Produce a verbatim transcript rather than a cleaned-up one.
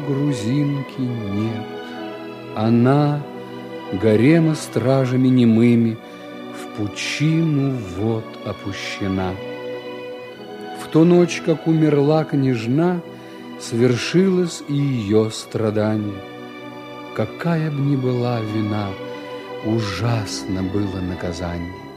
грузинки нет. Она гарема стражами немыми в пучину вод опущена. В ту ночь, как умерла княжна, свершилось и ее страдание. Какая б ни была вина, ужасно было наказание.